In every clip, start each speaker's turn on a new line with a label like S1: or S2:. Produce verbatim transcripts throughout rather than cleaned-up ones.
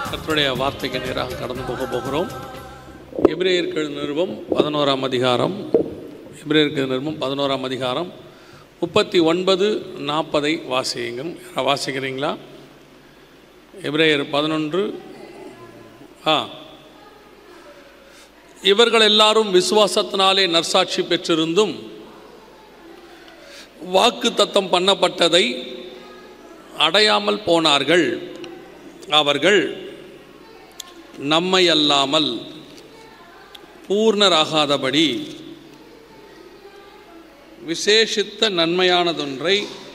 S1: கர்த்தருடைய வார்த்தைக்கு நேராக கடந்து போக போகிறோம். எபிரேயருக்கு நிருபம் பதினோராம் அதிகாரம் எபிரேயருக்கு நிருபம் பதினோராம் அதிகாரம் முப்பத்தி ஒன்பது நாற்பதை வாசியுங்கள். யாராவது வாசிக்கிறீங்களா? எபிரேயர் பதினொன்று. ஆ இவர்கள் எல்லாரும் விசுவாசத்தினாலே நற்சாட்சி பெற்றிருந்தும் வாக்கு தத்தம் பண்ணப்பட்டதை அடையாமல் போனார்கள். அவர்கள் நம்மை அல்லாமல் பூர்ணராகாதபடி விசேஷித்த நன்மையானதொன்றை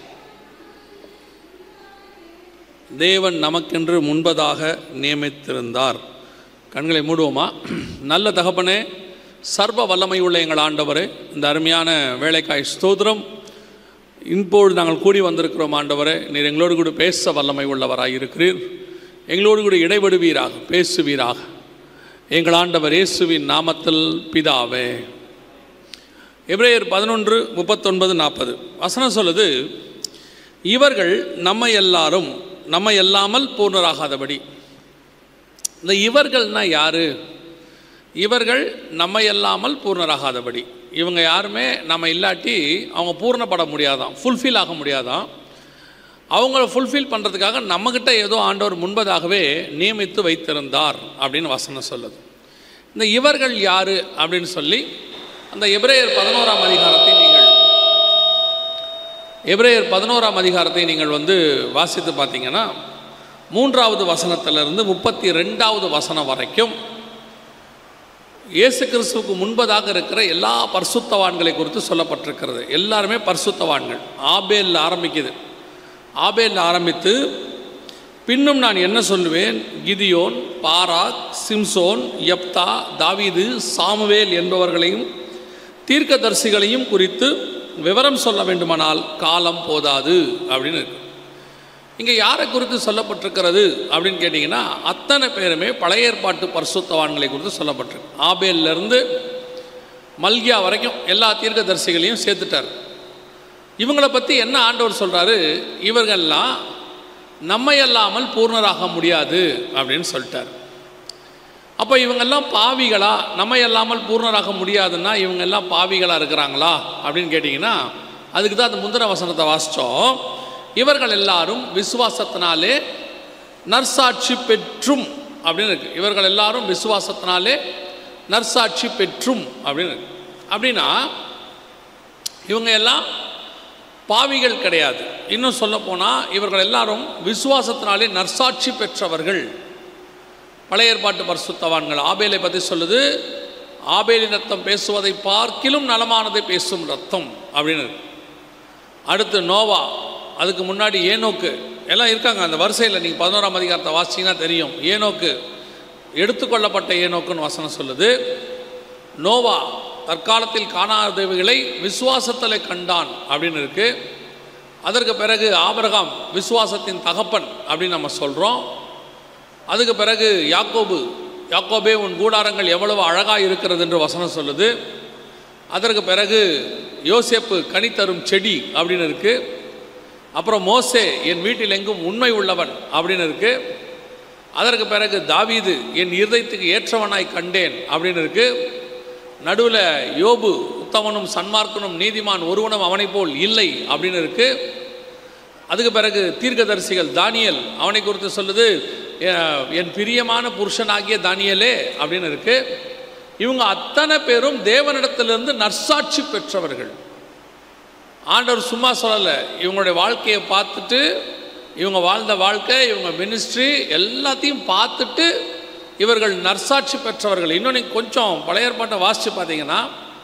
S1: தேவன் நமக்கென்று முன்பதாக நியமித்திருந்தார். கண்களை மூடுவோமா? நல்ல தகப்பனே, சர்வ வல்லமை உள்ள எங்கள் ஆண்டவரே, இந்த அருமையான வேலைக்காய் ஸ்தோத்திரம். இப்பொழுது நாங்கள் கூடி வந்திருக்கிறோம். ஆண்டவரே, நீர் எங்களோடு கூட பேச வல்லமை உள்ளவராக இருக்கிறீர். எங்களோடு கூட இடைபடுவீராக, பேசுவீராக. எங்கள் ஆண்டவர் இயேசுவின் நாமத்தில் பிதாவே. எபிரேயர் பதினொன்று முப்பத்தொன்பது நாற்பது வசனம் சொல்லுது, இவர்கள் நம்மை எல்லாரும் நம்மை எல்லாமல் பூர்ணராகாதபடி. இந்த இவர்கள்னா யாரு? இவர்கள் நம்மை எல்லாமல் பூர்ணராகாதபடி. இவங்க யாருமே நம்ம இல்லாட்டி அவங்க பூர்ணப்பட முடியாதான், ஃபுல்ஃபில் ஆக முடியாதான். அவங்கள ஃபுல்ஃபில் பண்ணுறதுக்காக நம்மக்கிட்ட ஏதோ ஆண்டவர் முன்பதாகவே நியமித்து வைத்திருந்தார் அப்படின்னு வசனம் சொல்லுது. இந்த இவர்கள் யார் அப்படின்னு சொல்லி அந்த எபிரேயர் பதினோராம் அதிகாரத்தை நீங்கள் எபிரேயர் பதினோராம் அதிகாரத்தை நீங்கள் வந்து வாசித்து பார்த்தீங்கன்னா மூன்றாவது வசனத்திலிருந்து முப்பத்தி ரெண்டாவது வசனம் வரைக்கும் இயேசு கிறிஸ்துவுக்கு முன்பதாக இருக்கிற எல்லா பரிசுத்தவான்களை குறித்து சொல்லப்பட்டிருக்கிறது. எல்லாருமே பரிசுத்தவான்கள். ஆபேல் ஆரம்பிக்குது. ஆபேல் ஆரம்பித்து பின்னும் நான் என்ன சொல்லுவேன், கிதியோன், பாராக், சிம்சோன், யப்தா, தாவீது, சாமுவேல் என்பவர்களையும் தீர்க்கதரிசிகளையும் குறித்து விவரம் சொல்ல வேண்டுமானால் காலம் போதாது அப்படின்னு இருக்கு. இங்கே யாரை குறித்து சொல்லப்பட்டிருக்கிறது அப்படின்னு கேட்டிங்கன்னா அத்தனை பேருமே பழைய ஏற்பாட்டு பரிசுத்தவான்களை குறித்து சொல்லப்பட்டிருக்கு. ஆபேலிருந்து மல்கியா வரைக்கும் எல்லா தீர்க்கதரிசிகளையும் சேர்த்துட்டார். இவங்களை பற்றி என்ன ஆண்டவர் சொல்கிறாரு, இவர்கள்லாம் நம்மை அல்லாமல் பூர்ணராக முடியாது அப்படின்னு சொல்லிட்டார். அப்போ இவங்கெல்லாம் பாவிகளா? நம்மை அல்லாமல் பூர்ணராக முடியாதுன்னா இவங்கெல்லாம் பாவிகளாக இருக்கிறாங்களா அப்படின்னு கேட்டிங்கன்னா அதுக்கு தான் அந்த முந்திர வசனத்தை வாசித்தோம். இவர்கள் எல்லாரும் விசுவாசத்தினாலே நற்சாட்சி பெற்றும் அப்படின்னு இருக்கு. இவர்கள் எல்லாரும் விசுவாசத்தினாலே நற்சாட்சி பெற்றும் அப்படின்னு இருக்கு. அப்படின்னா இவங்க எல்லாம் பாவிகள் கிடையாது. இன்னும் சொல்ல போனால் இவர்கள் எல்லாரும் விசுவாசத்தினாலே நற்சாட்சி பெற்றவர்கள், பழைய ஏற்பாட்டு பரிசுத்தவான்கள். ஆபேலை பற்றி சொல்லுது, ஆபேலின் ரத்தம் பேசுவதை பார்க்கிலும் நலமானதை பேசும் ரத்தம் அப்படின்னு இருக்கு. அடுத்து நோவா, அதுக்கு முன்னாடி ஏனோக்கு, எல்லாம் இருக்காங்க அந்த வரிசையில். நீங்கள் பதினோராம் அதிகாரத்தை வாசிச்சிங்கன்னா தெரியும். ஏனோக்கு எடுத்துக்கொள்ளப்பட்ட ஏனோக்குன்னு வசனம் சொல்லுது. நோவா தற்காலத்தில் காணாதவைகளை விசுவாசத்தில் கண்டான் அப்படின்னு இருக்கு. அதற்கு பிறகு ஆபிரகாம் விசுவாசத்தின் தகப்பன் அப்படின்னு நம்ம சொல்கிறோம். அதுக்கு பிறகு யாக்கோபு, யாக்கோபே உன் கூடாரங்கள் எவ்வளவு அழகாக இருக்கிறது என்று வசனம் சொல்லுது. அதற்கு பிறகு யோசேப்பு கனி தரும் செடி அப்படின்னு இருக்கு. அப்புறம் மோசே என் வீட்டில் எங்கும் உண்மை உள்ளவன் அப்படின்னு இருக்கு. அதற்கு பிறகு தாவீது என் இருதயத்துக்கு ஏற்றவனாய் கண்டேன் அப்படின்னு இருக்கு. நடுவில் யோபு உத்தமனும் சன்மார்க்கனும் நீதிமான் ஒருவனும் அவனை போல் இல்லை அப்படின்னு இருக்கு. அதுக்கு பிறகு தீர்க்கதரிசிகள் தானியேல், அவனை குறித்து சொல்லுது என் பிரியமான புருஷனாகிய தானியேலே அப்படின்னு இருக்கு. இவங்க அத்தனை பேரும் தேவனிடத்திலிருந்து நற்சாட்சி பெற்றவர்கள். ஆண்டவர் சும்மா சொல்லலை. இவங்களுடைய வாழ்க்கையை பார்த்துட்டு, இவங்க வாழ்ந்த வாழ்க்கை, இவங்க மினிஸ்ட்ரி எல்லாத்தையும் பார்த்துட்டு இவர்கள் நற்சாட்சி பெற்றவர்கள். இன்னொன்று கொஞ்சம் பழைய ஏற்பாட்டை வாசித்து பார்த்தீங்கன்னா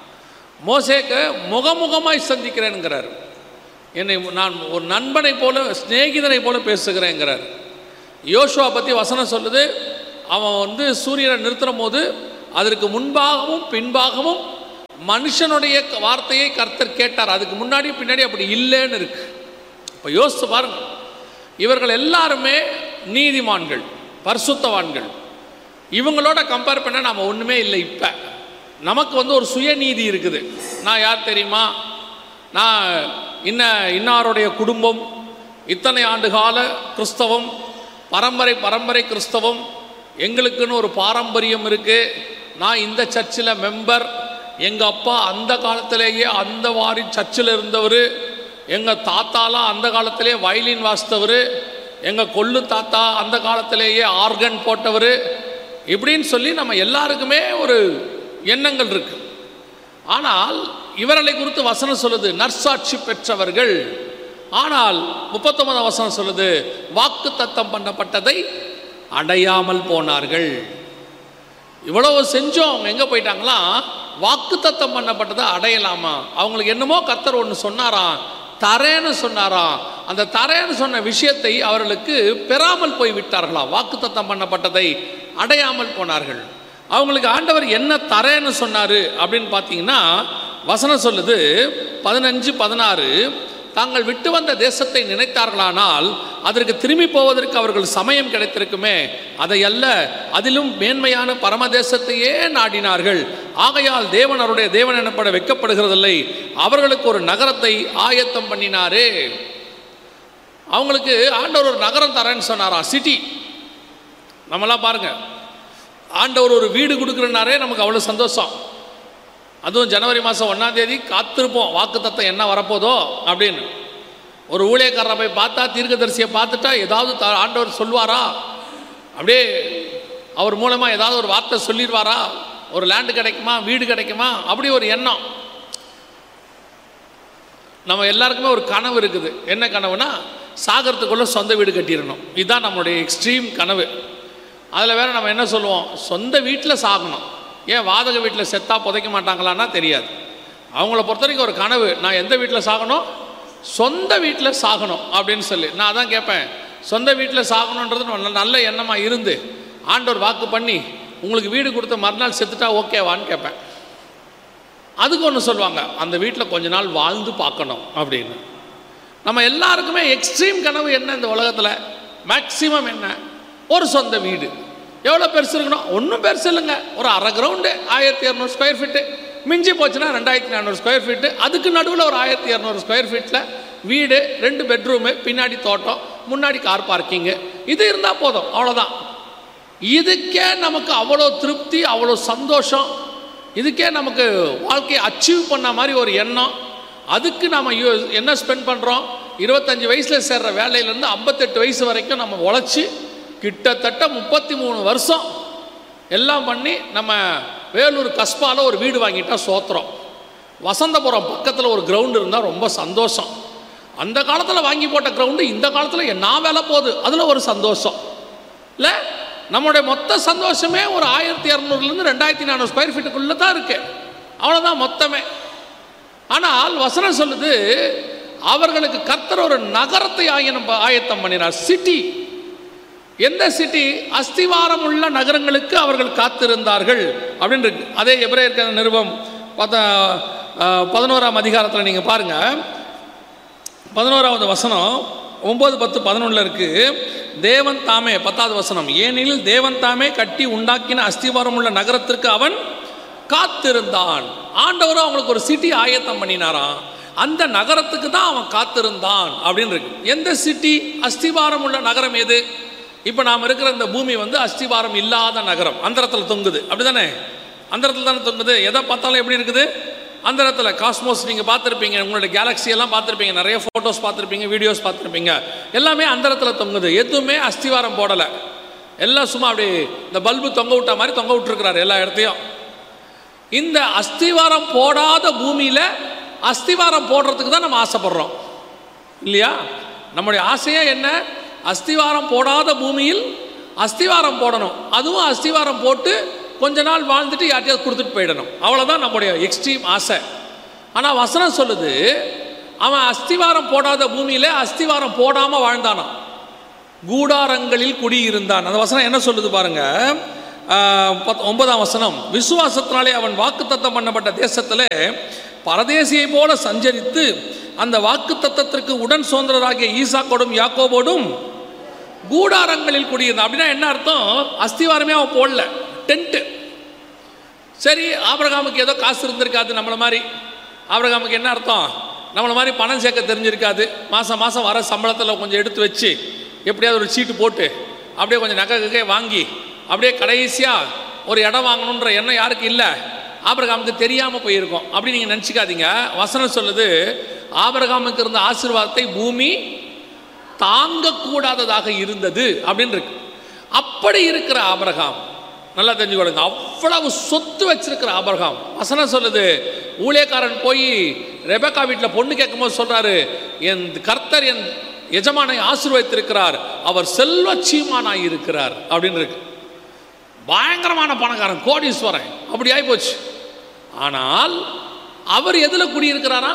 S1: மோசேக்கு முகமுகமாய் சந்திக்கிறேன்கிறார். என்னை நான் ஒரு நண்பனை போல, சிநேகிதனை போல பேசுகிறேங்கிறார். யோசுவா பற்றி வசனம் சொல்லுது, அவன் வந்து சூரியனை நிறுத்துற போது அதற்கு முன்பாகவும் பின்பாகவும் மனுஷனுடைய வார்த்தையை கர்த்தர் கேட்டார். அதுக்கு முன்னாடி பின்னாடி அப்படி இல்லைன்னு இருக்கு. இப்போ யோசித்து பாருங்க, இவர்கள் எல்லாருமே நீதிமான்கள், பரிசுத்தவான்கள். இவங்களோட கம்பேர் பண்ண நம்ம ஒன்றுமே இல்லை. இப்போ நமக்கு வந்து ஒரு சுயநீதி இருக்குது. நான் யார் தெரியுமா, நான் இன்ன இன்னாருடைய குடும்பம், இத்தனை ஆண்டு கால கிறிஸ்தவம், பரம்பரை பரம்பரை கிறிஸ்தவம், எங்களுக்குன்னு ஒரு பாரம்பரியம் இருக்குது, நான் இந்த சர்ச்சில் மெம்பர், எங்கள் அப்பா அந்த காலத்திலேயே அந்த வாரி சர்ச்சில் இருந்தவர், எங்கள் தாத்தாலாம் அந்த காலத்திலே வயலின் வாசித்தவர், எங்கள் கொள்ளு தாத்தா அந்த காலத்திலேயே ஆர்கன் போட்டவர், இப்படின்னு சொல்லி நம்ம எல்லாருக்குமே ஒரு எண்ணங்கள் இருக்கு. ஆனால் இவர்களை குறித்து வசனம் சொல்லுது நற்சாட்சி பெற்றவர்கள். ஆனால் முப்பத்தொன்பதாம் வசனம் சொல்லுது வாக்கு தத்தம் பண்ணப்பட்டதை அடையாமல் போனார்கள். இவ்வளவு செஞ்சோம், அவங்க எங்கே போயிட்டாங்களா? வாக்கு தத்தம் பண்ணப்பட்டதை அடையலாமா? அவங்களுக்கு என்னமோ கர்த்தர் ஒன்று சொன்னாராம், தரேன்னு சொன்னாராம். அந்த தரேன்னு சொன்ன விஷயத்தை அவர்களுக்கு பெறாமல் போய் விட்டார்களாம். வாக்கு தத்தம் பண்ணப்பட்டதை அடையாமல் போனார்கள். அவங்களுக்கு ஆண்டவர் என்ன தரேன்னு சொன்னார் அப்படின்னு பார்த்தீங்கன்னா வசனம் சொல்லுது பதினஞ்சு பதினாறு, தாங்கள் விட்டு வந்த தேசத்தை நினைத்தார்களானால் அதற்கு திரும்பி போவதற்கு அவர்கள் சமயம் கிடைத்திருக்குமே, அதை அல்ல, அதிலும் மேன்மையான பரமதேசத்தையே நாடினார்கள். ஆகையால் தேவன் அவருடைய தேவன் எனப்பட வைக்கப்படுகிறதில்லை, அவர்களுக்கு ஒரு நகரத்தை ஆயத்தம் பண்ணினாரே. அவங்களுக்கு ஆண்டவர் ஒரு நகரம் தரேன்னு சொன்னாரா, சிட்டி. நம்மளாம் பாருங்க, ஆண்டவர் ஒரு வீடு கொடுக்குறனாரே நமக்கு அவ்வளோ சந்தோஷம். அதுவும் ஜனவரி மாதம் ஒன்றாம் தேதி காத்திருப்போம், வாக்கு தத்தம் என்ன வரப்போதோ அப்படின்னு. ஒரு ஊழியக்காரரை போய் பார்த்தா, தீர்க்கதரிசியை பார்த்துட்டா ஏதாவது த ஆண்டவர் சொல்வாரா, அப்படியே அவர் மூலமாக ஏதாவது ஒரு வார்த்தை சொல்லிடுவாரா, ஒரு லேண்டு கிடைக்குமா, வீடு கிடைக்குமா, அப்படி ஒரு எண்ணம். நம்ம எல்லாருக்குமே ஒரு கனவு இருக்குது. என்ன கனவுனா, சாகரத்துக்குள்ளே சொந்த வீடு கட்டிடணும். இதுதான் நம்மளுடைய எக்ஸ்ட்ரீம் கனவு. அதில் வேறு நம்ம என்ன சொல்லுவோம், சொந்த வீட்டில் சாகணும். ஏன் வாடகை வீட்டில் செத்தா புதைக்க மாட்டாங்களான்னா தெரியாது. அவங்கள பொறுத்த வரைக்கும் ஒரு கனவு, நான் எந்த வீட்டில் சாகணும், சொந்த வீட்டில் சாகணும் அப்படின்னு சொல்லி. நான் அதான் கேட்பேன், சொந்த வீட்டில் சாகணுன்றது நல்ல எண்ணமாக இருந்து ஆண்டவர் வாக்கு பண்ணி உங்களுக்கு வீடு கொடுத்த மறுநாள் செத்துட்டா ஓகேவான்னு கேட்பேன். அதுக்கு ஒன்று சொல்லுவாங்க, அந்த வீட்டில் கொஞ்ச நாள் வாழ்ந்து பார்க்கணும் அப்படின்னு. நம்ம எல்லாருக்குமே எக்ஸ்ட்ரீம் கனவு என்ன இந்த உலகத்தில், மேக்சிமம் என்ன, ஒரு சொந்த வீடு. எவ்வளோ பெருசு இருக்கணும், ஒன்றும் பெருசு இல்லைங்க, ஒரு அரை கிரவுண்டு, ஆயிரத்தி இரநூறு ஸ்கொயர் ஃபீட்டு, மிஞ்சி போச்சுன்னா ரெண்டாயிரத்தி நானூறு ஸ்கொயர் ஃபீட்டு, அதுக்கு நடுவில் ஒரு ஆயிரத்தி இரநூறு ஸ்கொயர் ஃபீட்டில் வீடு, ரெண்டு பெட்ரூமு, பின்னாடி தோட்டம், முன்னாடி கார் பார்க்கிங்கு, இது இருந்தால் போதும், அவ்வளோதான். இதுக்கே நமக்கு அவ்வளோ திருப்தி, அவ்வளோ சந்தோஷம், இதுக்கே நமக்கு வாழ்க்கையை அச்சீவ் பண்ண மாதிரி ஒரு எண்ணம். அதுக்கு நம்ம என்ன ஸ்பெண்ட் பண்ணுறோம், இருபத்தஞ்சி வயசில் சேர்ற வேலையிலேருந்து ஐம்பத்தெட்டு வயசு வரைக்கும் நம்ம உழைச்சி கிட்டத்தட்ட முப்பத்தி மூணு வருஷம் எல்லாம் பண்ணி நம்ம வேலூர் கஸ்பாவில் ஒரு வீடு வாங்கிட்டா சோத்திரம். வசந்தபுரம் பக்கத்தில் ஒரு கிரவுண்டு இருந்தால் ரொம்ப சந்தோஷம். அந்த காலத்தில் வாங்கி போட்ட கிரவுண்டு இந்த காலத்தில் என்ன வேலை போகுது, அதில் ஒரு சந்தோஷம் இல்லை. நம்மளுடைய மொத்த சந்தோஷமே ஒரு ஆயிரத்தி இரநூறுலேருந்து ரெண்டாயிரத்தி நானூறு ஸ்கொயர் ஃபீட்டுக்குள்ளே தான் இருக்குது, அவ்வளோதான் மொத்தமே. ஆனால் வசனம் சொல்லுது அவர்களுக்கு கர்த்தர் ஒரு நகரத்தை ஆயனம் ஆயத்தம் பண்ணினார், சிட்டி. எந்த சிட்டி? அஸ்திவாரம் உள்ள நகரங்களுக்கு அவர்கள் காத்திருந்தார்கள் அப்படின்னு இருக்கு. அதே எபிரேயர் நிருபம் பத பதினோராம் அதிகாரத்தில் நீங்கள் பாருங்கள், பதினோராவது வசனம் ஒம்பது பத்து பதினொன்றில் இருக்குது. தேவன் தாமே, பத்தாவது வசனம், ஏனெனில் தேவன் தாமே கட்டி உண்டாக்கின அஸ்திவாரம் உள்ள நகரத்திற்கு அவன் காத்திருந்தான். ஆண்டவரும் அவங்களுக்கு ஒரு சிட்டி ஆயத்தம் பண்ணினாராம், அந்த நகரத்துக்கு தான் அவன் காத்திருந்தான் அப்படின்னு இருக்கு. எந்த சிட்டி? அஸ்திவாரம் உள்ள நகரம் எது? இப்போ நாம் இருக்கிற இந்த பூமி வந்து அஸ்திவாரம் இல்லாத நகரம், அந்தரத்தில் தொங்குது, அப்படி தானே? அந்தரத்தில் தானே தொங்குது. எதை பார்த்தாலும் எப்படி இருக்குது, அந்தரத்தில். காஸ்மோஸ் நீங்கள் பார்த்துருப்பீங்க, உங்களுடைய கேலக்ஸியெல்லாம் பார்த்துருப்பீங்க, நிறைய ஃபோட்டோஸ் பார்த்துருப்பீங்க, வீடியோஸ் பார்த்துருப்பீங்க, எல்லாமே அந்தரத்தில் தொங்குது. எதுவுமே அஸ்திவாரம் போடலை, எல்லாம் சும்மா அப்படி இந்த பல்பு தொங்க விட்ட மாதிரி தொங்க விட்டுருக்கிறாரு எல்லா இடத்தையும். இந்த அஸ்திவாரம் போடாத பூமியில் அஸ்திவாரம் போடுறதுக்கு தான் நம்ம ஆசைப்படுறோம் இல்லையா? நம்முடைய ஆசையே என்ன? அஸ்திவாரம் போடாத பூமியில் அஸ்திவாரம் போடணும், அதுவும் அஸ்திவாரம் போட்டு கொஞ்ச நாள் வாழ்ந்துட்டு யார்ட்டையாவது கொடுத்துட்டு போயிடணும், அவ்வளோதான் நம்முடைய எக்ஸ்ட்ரீம் ஆசை. ஆனால் வசனம் சொல்லுது அவன் அஸ்திவாரம் போடாத பூமியில் அஸ்திவாரம் போடாமல் வாழ்ந்தானா, கூடாரங்களில் குடியிருந்தான். அந்த வசனம் என்ன சொல்லுது பாருங்க, ஒன்பதாம் வசனம், விசுவாசத்தினாலே அவன் வாக்குத்தத்தம் பண்ணப்பட்ட தேசத்தில் பரதேசியை போல சஞ்சரித்து அந்த வாக்குத்தத்தத்திற்கு உடன் சுதந்திரராகிய ஈசாக்கோடும் யாக்கோபோடும் கூடாரங்களில் குடியிருந்தான். அப்படின்னா என்ன அர்த்தம்? அஸ்திவாரமே அவன் போடல, டென்ட்டு. சரி, ஆபிரகாமுக்கு ஏதோ காசு இருந்திருக்காது நம்மளை மாதிரி. ஆபிரகாமுக்கு என்ன அர்த்தம்? நம்மளை மாதிரி பணம் சேர்க்க தெரிஞ்சிருக்காது. மாதம் மாதம் வர சம்பளத்தில் கொஞ்சம் எடுத்து வச்சு எப்படியாவது ஒரு சீட்டு போட்டு அப்படியே கொஞ்சம் நகை ககை வாங்கி அப்படியே கடைசியாக ஒரு இடம் வாங்கணுன்ற எண்ணம் யாருக்கு இல்லை? ஆபிரகாமுக்கு தெரியாமல் போயிருக்கோம் அப்படி நீங்கள் நினச்சிக்காதீங்க. வசனம் சொல்லுது, ஆபிரகாமுக்கு இருந்த ஆசீர்வாதத்தை பூமி தாங்கக்கூடாததாக இருந்தது அப்படின்னு இருக்கு. அப்படி இருக்கிற ஆபிரகாம், நல்லா தெரிஞ்சுக்கொள்ளுங்க, அவ்வளவு சொத்து வச்சிருக்கிற ஆபிரகாம், வசனம் சொல்லுது, ஊழியக்காரன் போய் ரெபெக்கா வீட்டில் பொண்ணு கேட்கும் போது சொல்றாரு, என் கர்த்தர் என் எஜமானை ஆசீர்வதித்திருக்கிறார், அவர் செல்வச்சீமானாய் இருக்கிறார் அப்படின்னு இருக்கு. பயங்கரமான பணக்காரன், கோடீஸ்வரன், அப்படி ஆகி போச்சு. ஆனால் அவர் எதில் குடியிருக்கிறாரா?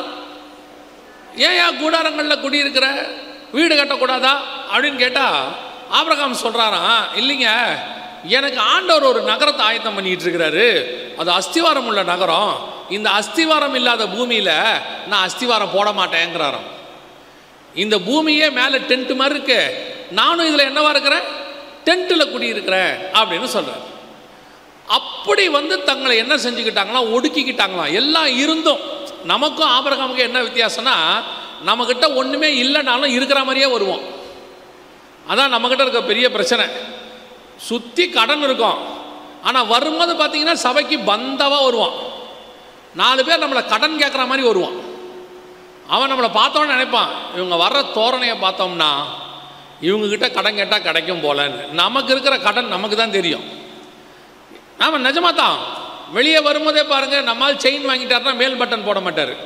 S1: ஏன் ஏன் கூடாரங்களில் குடியிருக்கிற, வீடு கட்டக்கூடாதா அப்படின்னு கேட்டால் ஆபிரகாம் சொல்கிறாராம், இல்லைங்க, எனக்கு ஆண்டவர் ஒரு நகரத்தை ஆயத்தம் பண்ணிட்டு இருக்கிறாரு, அது அஸ்திவாரம் உள்ள நகரம், இந்த அஸ்திவாரம் இல்லாத பூமியில் நான் அஸ்திவாரம் போட மாட்டேங்கிறாராம். இந்த பூமியே மேலே டென்ட் மாதிரி இருக்கு, நானும் இதில் என்னவா இருக்கிறேன், டென்ட்டில் குடியிருக்கிறேன் அப்படின்னு சொல்கிறார். அப்படி வந்து தங்களை என்ன செஞ்சுக்கிட்டாங்களாம், ஒடுக்கிக்கிட்டாங்களாம். எல்லாம் இருந்தும் நமக்கும் ஆபிரகாமுக்கும் என்ன வித்தியாசம்னா, நம்மக்கிட்ட ஒன்றுமே இல்லைனாலும் இருக்கிற மாதிரியே வருவோம். அதான் நம்மக்கிட்ட இருக்க பெரிய பிரச்சனை. சுற்றி கடன் இருக்கும், ஆனால் வரும்போது பார்த்தீங்கன்னா சபைக்கு பந்தவாக வருவான். நாலு பேர் நம்மளை கடன் கேட்குற மாதிரி வருவான். அவன் நம்மளை பார்த்தோன்னு நினைப்பான், இவங்க வர்ற தோரணையை பார்த்தோம்னா இவங்ககிட்ட கடன் கேட்டால் கிடைக்கும் போலன்னு. நமக்கு இருக்கிற கடன் நமக்கு தான் தெரியும். நாம் நிஜமாக தான் வெளியே வரும்போதே பாருங்கள், நம்மால் செயின் வாங்கிட்டாருன்னா மேல் பட்டன் போட மாட்டார்.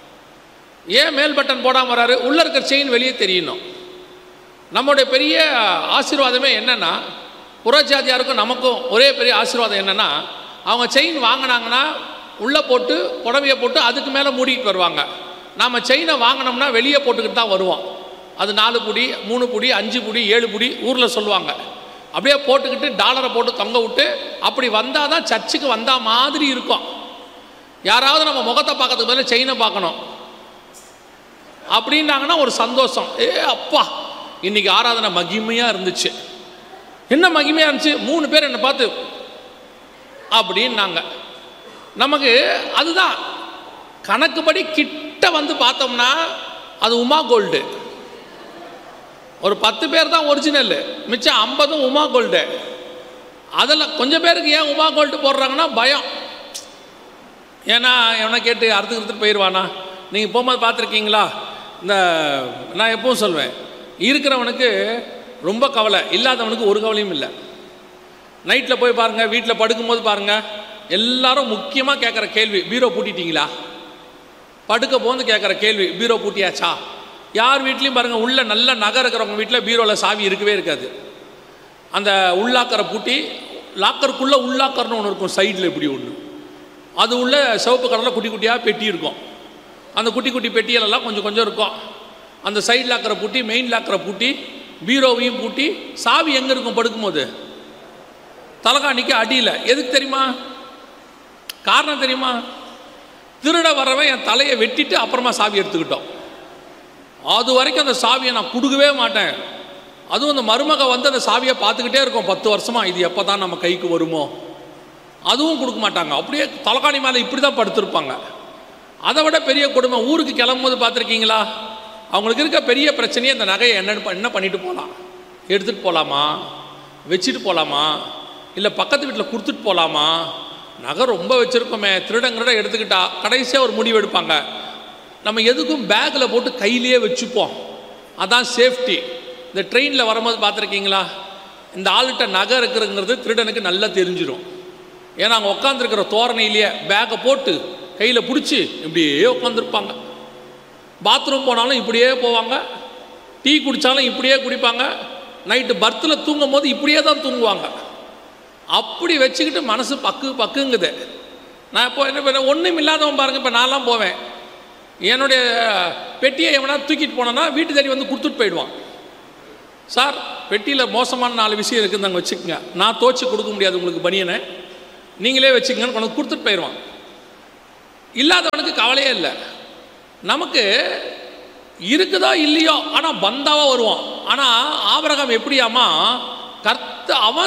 S1: ஏன் மேல் பட்டன் போடாமல் வராரு? உள்ளே இருக்கிற செயின் வெளியே தெரியணும். நம்முடைய பெரிய ஆசீர்வாதமே என்னென்னா, புறஜாதியாருக்கும் நமக்கும் ஒரே பெரிய ஆசீர்வாதம் என்னென்னா, அவங்க செயின் வாங்கினாங்கன்னா உள்ளே போட்டு புடவையை போட்டு அதுக்கு மேலே மூடிட்டு வருவாங்க. நாம் செயினை வாங்கினோம்னா வெளியே போட்டுக்கிட்டு தான் வருவோம். அது நாலு புடி, மூணு புடி, அஞ்சு புடி, ஏழு புடி ஊரில் சொல்லுவாங்க. அப்படியே போட்டுக்கிட்டு டாலரை போட்டு தொங்க விட்டு அப்படி வந்தால் தான் சர்ச்சுக்கு வந்தால் மாதிரி இருக்கும். யாராவது நம்ம முகத்தை பார்க்கறதுக்கு பதிலாக செயினை பார்க்கணும் அப்படின்னாங்கன்னா ஒரு சந்தோஷம். ஏ அப்பா, இன்னைக்கு ஆராதனை மகிமையாக இருந்துச்சு. என்ன மகிமையாக இருந்துச்சு? மூணு பேர் என்னை பார்த்து அப்படின்னாங்க. நமக்கு அதுதான் கணக்குப்படி. கிட்ட வந்து பார்த்தோம்னா அது உமா கோல்டு. ஒரு பத்து பேர் தான் ஒரிஜினல், மிச்சம் ஐம்பதும் உமா கோல்டு. அதில் கொஞ்சம் பேருக்கு ஏன் உமா கோல்டு போடுறாங்கன்னா பயம். ஏன்னா எவனை கேட்டு அறுத்து எடுத்துட்டு போயிடுவானா. நீங்கள் போகும்போது பார்த்துருக்கீங்களா? இந்த நான் எப்பவும் சொல்வேன், இருக்கிறவனுக்கு ரொம்ப கவலை, இல்லாதவனுக்கு ஒரு கவலையும் இல்லை. நைட்டில் போய் பாருங்கள், வீட்டில் படுக்கும்போது பாருங்கள், எல்லாரும் முக்கியமாக கேட்குற கேள்வி, பீரோ பூட்டிட்டீங்களா? படுக்க போந்து கேட்குற கேள்வி, பீரோ பூட்டியாச்சா? யார் வீட்லேயும் பாருங்கள், உள்ள நல்ல நகை இருக்கிறவங்க வீட்டில் பீரோவில் சாவி இருக்கவே இருக்காது. அந்த உள்ளாக்கரை பூட்டி, லாக்கருக்குள்ளே உள்ளாக்கர்னு ஒன்று இருக்கும் சைடில், இப்படி ஒன்று, அது உள்ள சிவப்பு கலரில் குட்டி குட்டியாக பெட்டி இருக்கும். அந்த குட்டி குட்டி பெட்டியெல்லாம் கொஞ்சம் கொஞ்சம் இருக்கும். அந்த சைடு லாக்கரை பூட்டி, மெயின் லாக்கரை பூட்டி, பீரோவையும் பூட்டி, சாவி எங்கே இருக்கும் படுக்கும்போது? தலகாணிக்கு அடியில். எதுக்கு தெரியுமா? காரணம் தெரியுமா? திருட வரவன் என் தலையை வெட்டிட்டு அப்புறமா சாவி எடுத்துக்கிட்டோம். அது வரைக்கும் அந்த சாவியை நான் கொடுக்கவே மாட்டேன். அதுவும் அந்த மருமக வந்து அந்த சாவியை பார்த்துக்கிட்டே இருக்கும் பத்து வருஷமாக, இது எப்போ தான் நம்ம கைக்கு வருமோ. அதுவும் கொடுக்க மாட்டாங்க. அப்படியே தலகாணி மேலே இப்படி தான் படுத்திருப்பாங்க. அதை விட பெரிய கொடுமை, ஊருக்கு கிளம்பும்போது பார்த்துருக்கீங்களா? அவங்களுக்கு இருக்க பெரிய பிரச்சனையே அந்த நகையை என்ன என்ன பண்ணிட்டு போகலாம், எடுத்துகிட்டு போகலாமா, வச்சுட்டு போகலாமா, இல்லை பக்கத்து வீட்டில் கொடுத்துட்டு போகலாமா? நகை ரொம்ப வச்சுருக்கோமே, திருடங்கிற எடுத்துக்கிட்டா கடைசியாக ஒரு முடிவு எடுப்பாங்க, நம்ம எதுக்கும் பேக்கில் போட்டு கையிலேயே வச்சுப்போம், அதான் சேஃப்டி. இந்த ட்ரெயினில் வரும்போது பார்த்துருக்கீங்களா? இந்த ஆள்கிட்ட நகை இருக்குங்கிறது திருடனுக்கு நல்லா தெரிஞ்சிடும். ஏன்னா அங்கே உட்காந்துருக்கிற தோரணையிலேயே பேக்கை போட்டு கையில் பிடிச்சி இப்படியே உட்காந்துருப்பாங்க. பாத்ரூம் போனாலும் இப்படியே போவாங்க, டீ குடித்தாலும் இப்படியே குடிப்பாங்க, நைட்டு பர்த்தில் தூங்கும் போது இப்படியே தான் தூங்குவாங்க. அப்படி வச்சுக்கிட்டு மனசு பக்கு பக்குங்குது. நான் இப்போ என்ன பண்ண, ஒன்றும் இல்லாதவன் பாருங்கள். இப்போ நான்லாம் போவேன், என்னுடைய பெட்டியை எவனா தூக்கிட்டு போனேன்னா வீட்டு தேடி வந்து கொடுத்துட்டு போயிடுவான். சார், பெட்டியில் மோசமான நாலு விஷயம் இருக்குதுன்னு நாங்கள் வச்சுக்கோங்க, நான் தோச்சி கொடுக்க முடியாது உங்களுக்கு பனியனை, நீங்களே வச்சுக்கங்கன்னு கொண்டு கொடுத்துட்டு போயிடுவான். இல்லாதவனுக்கு கவலையே இல்லை. நமக்கு இருக்குதோ இல்லையோ, ஆனால் பந்தாவாக வருவான். ஆனால் ஆபிரகாம் எப்படியாமா, கர்த்த அவன்